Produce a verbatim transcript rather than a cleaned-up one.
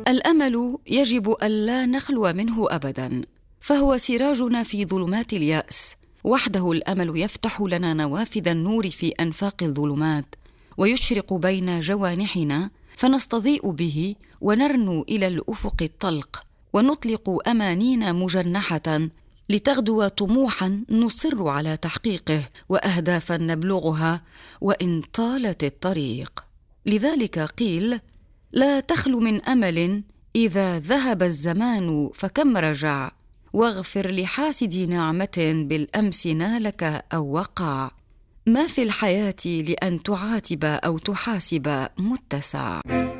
الأمل يجب ألا نخلو منه أبداً، فهو سراجنا في ظلمات اليأس. وحده الأمل يفتح لنا نوافذ النور في أنفاق الظلمات، ويشرق بين جوانحنا، فنستضيء به ونرنو إلى الأفق الطلق، ونطلق أمانينا مجنحة لتغدو طموحا نصر على تحقيقه، وأهدافا نبلغها وإن طالت الطريق. لذلك قيل: لا تخل من أمل إذا ذهب الزمان فكم رجع، واغفر لحاسد نعمة بالأمس نالك أو وقع. ما في الحياة لأن تعاتب أو تحاسب متسع.